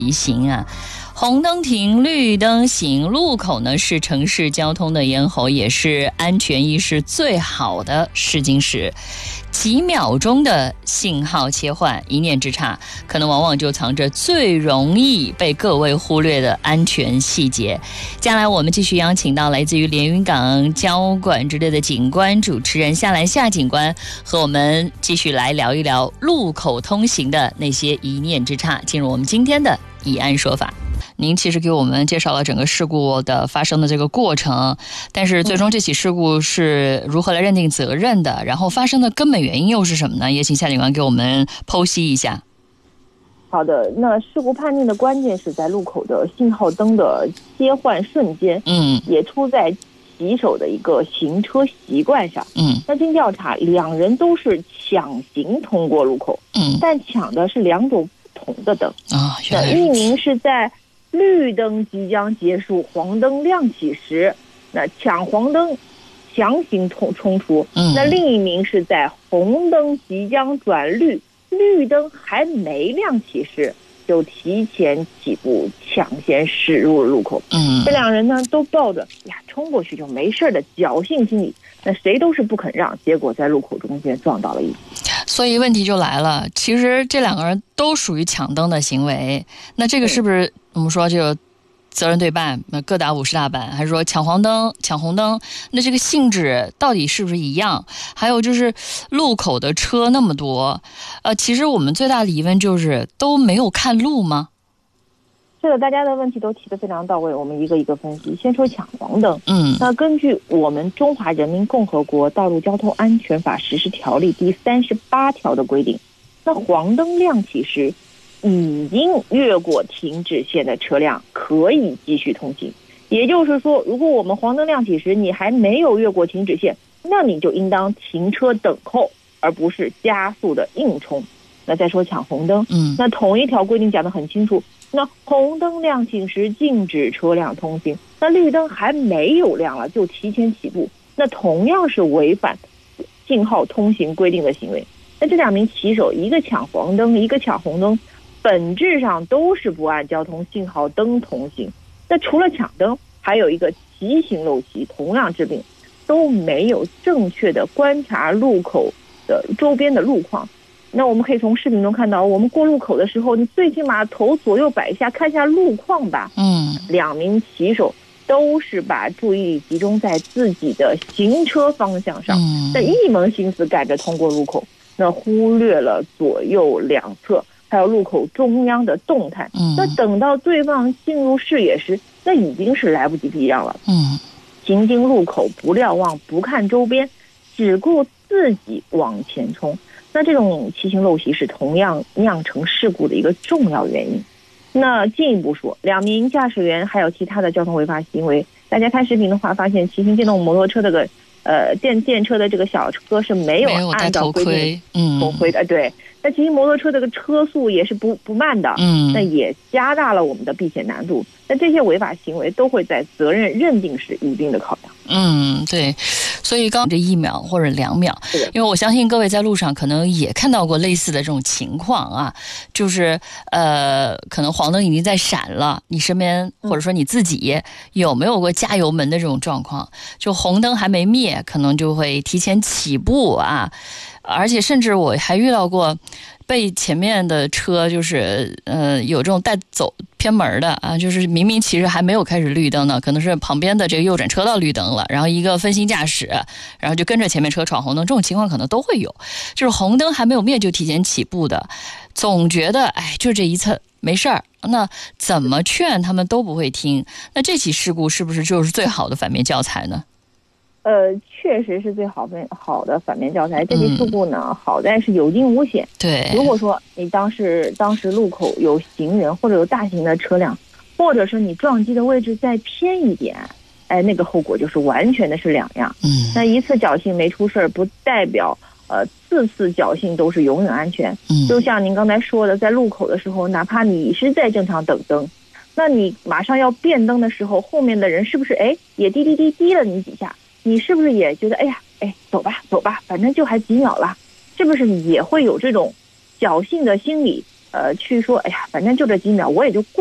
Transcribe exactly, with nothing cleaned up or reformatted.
移行啊。红灯停，绿灯行，路口呢是城市交通的咽喉，也是安全意识最好的试金石。几秒钟的信号切换，一念之差，可能往往就藏着最容易被各位忽略的安全细节。接下来我们继续邀请到来自于连云港交管支队的警官主持人夏兰夏警官，和我们继续来聊一聊路口通行的那些一念之差。进入我们今天的以案说法。您其实给我们介绍了整个事故的发生的这个过程，但是最终这起事故是如何来认定责任的，然后发生的根本原因又是什么呢？也请夏警官给我们剖析一下。 好的，那事故判定的关键是在路口的信号灯的切换瞬间，嗯，也出在骑手的一个行车习惯上，嗯，那经调查，两人都是抢行通过路口，嗯，但抢的是两种不同的灯啊，那一名是在绿灯即将结束，黄灯亮起时，那抢黄灯强行冲冲出，嗯，那另一名是在红灯即将转绿，绿灯还没亮起时就提前起步抢先驶入路口。嗯，这两人呢都抱着呀冲过去就没事的侥幸心理，那谁都是不肯让，结果在路口中间撞到了一起。 所以问题就来了，其实这两个人都属于抢灯的行为，那这个是不是我们说这个责任对半，那各打五十大板，还是说抢黄灯抢红灯，那这个性质到底是不是一样？还有就是路口的车那么多，呃，其实我们最大的疑问就是都没有看路吗？ 是的，大家的问题都提得非常到位，我们一个一个分析。先说抢黄灯，嗯，那根据我们中华人民共和国道路交通安全法实施条例第三十八条的规定，那黄灯亮起时，已经越过停止线的车辆可以继续通行。也就是说，如果我们黄灯亮起时你还没有越过停止线，那你就应当停车等候，而不是加速的硬冲。那再说抢红灯，嗯，那同一条规定讲得很清楚，那红灯亮起时禁止车辆通行，那绿灯还没有亮了就提前起步，那同样是违反信号通行规定的行为。那这两名骑手，一个抢黄灯，一个抢红灯，本质上都是不按交通信号灯通行。那除了抢灯，还有一个骑行陋习，同样致命，都没有正确的观察路口的周边的路况。那我们可以从视频中看到，我们过路口的时候，你最起码头左右摆一下，看一下路况吧。嗯，两名骑手都是把注意力集中在自己的行车方向上，那一门心思赶着通过路口，那忽略了左右两侧还有路口中央的动态。那等到对方进入视野时，那已经是来不及避让了。嗯，行经路口不瞭望，不看周边，只顾自己往前冲。那这种骑行陋习是同样酿成事故的一个重要原因。那进一步说，两名驾驶员还有其他的交通违法行为，大家看视频的话发现，骑行电动摩托车这个呃电电车的这个小车是没有按照规定头盔的，对。那骑行摩托车这个车速也是不不慢的，嗯，那也加大了我们的避险难度。那这些违法行为都会在责任认定时一并的考量。 嗯，对。所以刚这一秒或者两秒，因为我相信各位在路上可能也看到过类似的这种情况啊，就是呃，可能黄灯已经在闪了，你身边或者说你自己有没有过加油门的这种状况？就红灯还没灭，可能就会提前起步啊，而且甚至我还遇到过被前面的车就是呃有这种带走偏门的啊，就是明明其实还没有开始绿灯呢，可能是旁边的这个右转车道绿灯了，然后一个分心驾驶，然后就跟着前面车闯红灯，这种情况可能都会有，就是红灯还没有灭就提前起步的，总觉得哎就这一侧没事儿，那怎么劝他们都不会听，那这起事故是不是就是最好的反面教材呢？ 呃，确实是最好的好的反面教材。这起事故呢，嗯、好在是有惊无险。 对， 如果说你当时当时路口有行人或者有大型的车辆，或者是你撞击的位置再偏一点，哎，那个后果就是完全的是两样。嗯，那一次侥幸没出事，不代表呃次次侥幸都是永远安全。嗯，就像您刚才说的，在路口的时候，哪怕你是在正常等灯，那你马上要变灯的时候，后面的人是不是哎也滴滴滴滴了你几下？你是不是也觉得哎呀哎走吧走吧，反正就还几秒了，是不是你也会有这种侥幸的心理？ 呃去说，哎呀，反正就这几秒，我也就过。